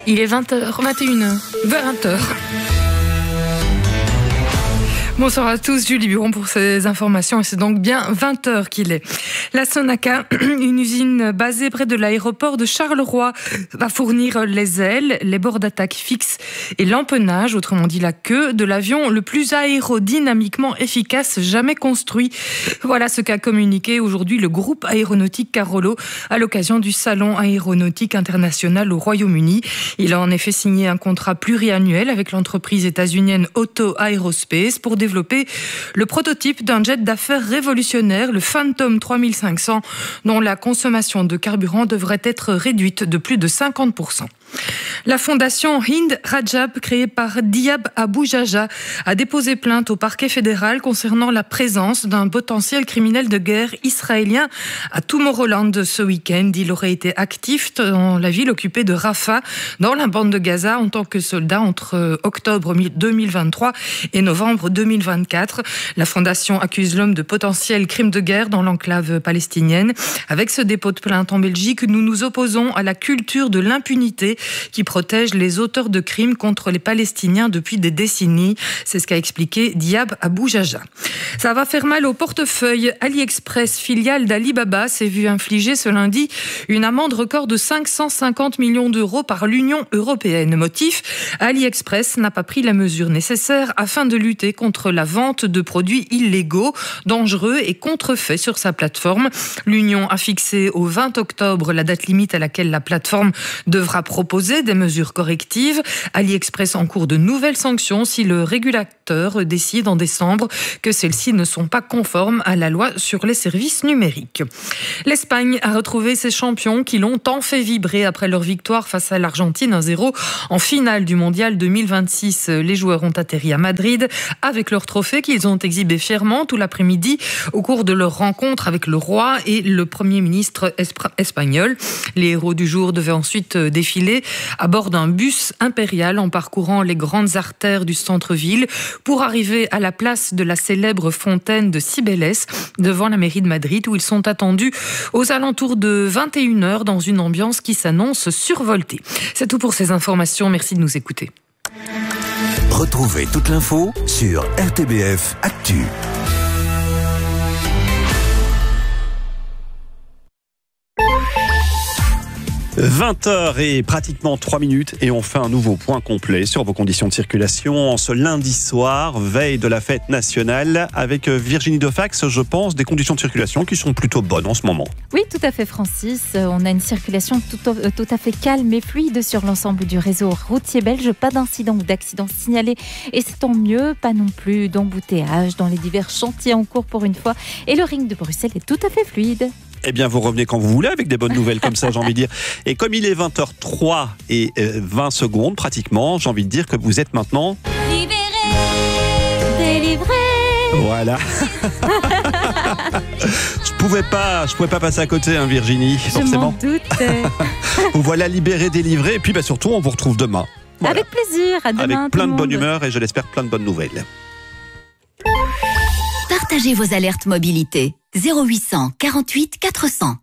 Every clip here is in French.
Il est 20h, 21h, 20h. Bonsoir à tous, Julie Buron pour ces informations et c'est donc bien 20h qu'il est. La Sonaca, une usine basée près de l'aéroport de Charleroi, va fournir les ailes, les bords d'attaque fixes et l'empennage, autrement dit la queue, de l'avion le plus aérodynamiquement efficace jamais construit. Voilà ce qu'a communiqué aujourd'hui le groupe aéronautique Carolo à l'occasion du Salon aéronautique international au Royaume-Uni. Il a en effet signé un contrat pluriannuel avec l'entreprise états-unienne Otto Aerospace pour développer le prototype d'un jet d'affaires révolutionnaire, le Phantom 3500, dont la consommation de carburant devrait être réduite de plus de 50%. La fondation Hind Rajab, créée par Diab Abu Jaja, a déposé plainte au parquet fédéral concernant la présence d'un potentiel criminel de guerre israélien à Tomorrowland ce week-end. Il aurait été actif dans la ville occupée de Rafah, dans la bande de Gaza, en tant que soldat entre octobre 2023 et novembre 2024. La fondation accuse l'homme de potentiels crimes de guerre dans l'enclave palestinienne. Avec ce dépôt de plainte en Belgique, nous nous opposons à la culture de l'impunité qui protège les auteurs de crimes contre les Palestiniens depuis des décennies. C'est ce qu'a expliqué Diab Abu Jaja. Ça va faire mal au portefeuille. AliExpress, filiale d'Alibaba, s'est vu infliger ce lundi une amende record de 550 millions d'euros par l'Union européenne. Motif, AliExpress n'a pas pris la mesure nécessaire afin de lutter contre la vente de produits illégaux, dangereux et contrefaits sur sa plateforme. L'Union a fixé au 20 octobre la date limite à laquelle la plateforme devra proposer des mesures correctives. AliExpress encourt de nouvelles sanctions si le régulateur décide en décembre que celles-ci ne sont pas conformes à la loi sur les services numériques. L'Espagne a retrouvé ses champions qui l'ont tant fait vibrer après leur victoire face à l'Argentine 1-0 en finale du Mondial 2026. Les joueurs ont atterri à Madrid avec leur trophée qu'ils ont exhibé fièrement tout l'après-midi au cours de leur rencontre avec le roi et le Premier ministre espagnol. Les héros du jour devaient ensuite défiler à bord d'un bus impérial en parcourant les grandes artères du centre-ville pour arriver à la place de la célèbre fontaine de Cibeles devant la mairie de Madrid où ils sont attendus aux alentours de 21h dans une ambiance qui s'annonce survoltée. C'est tout pour ces informations. Merci de nous écouter. Retrouvez toute l'info sur RTBF Actu. 20h et pratiquement 3 minutes et on fait un nouveau point complet sur vos conditions de circulation en ce lundi soir, veille de la fête nationale, avec Virginie Defax, je pense, des conditions de circulation qui sont plutôt bonnes en ce moment. Oui, tout à fait Francis, on a une circulation tout à fait calme et fluide sur l'ensemble du réseau routier belge, pas d'incidents ou d'accidents signalés et c'est tant mieux, pas non plus d'embouteillage dans les divers chantiers en cours pour une fois et le ring de Bruxelles est tout à fait fluide. Eh bien, vous revenez quand vous voulez avec des bonnes nouvelles comme ça, j'ai envie de dire. Et comme il est 20h03 et 20 secondes pratiquement, j'ai envie de dire que vous êtes maintenant... Libéré, délivré. Voilà. Je pouvais pas passer à côté, hein, Virginie, forcément. Je m'en doutais. Vous voilà libéré, délivré, et puis surtout, on vous retrouve demain. Voilà. Avec plaisir, à demain. Avec plein de bonne humeur et je l'espère plein de bonnes nouvelles. Partagez vos alertes mobilité. 0800 48 400.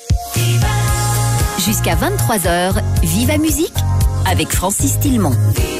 Jusqu'à 23h, Viva Musique avec Francis Tillemont.